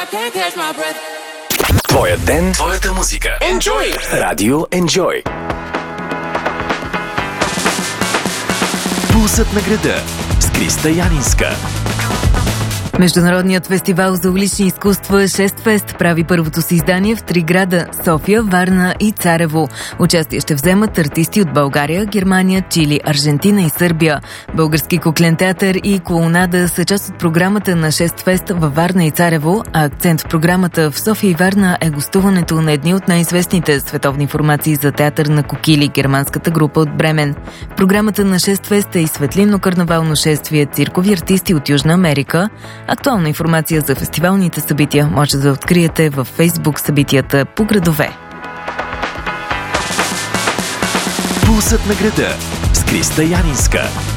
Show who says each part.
Speaker 1: Твоя ден, твоята музика. Enjoy! Радио Enjoy. Пулсът на града с Криста Янинска.
Speaker 2: Международният фестивал за улични изкуства 6 Фест прави първото си издание в 3 града – София, Варна и Царево. Участие ще вземат артисти от България, Германия, Чили, Аржентина и Сърбия. Български куклен театър и клоунада са част от програмата на 6 Фест във Варна и Царево, а акцент в програмата в София и Варна е гостуването на едни от най-известните световни формации за театър на кокили, германската група от Бремен. В програмата на 6 Фест е и светлинно-карнавално шествие, циркови артисти от Южна Америка. Актуална информация за фестивалните събития може да откриете във Фейсбук събитията по градове.
Speaker 1: Пулсът на града с Криста Янинска.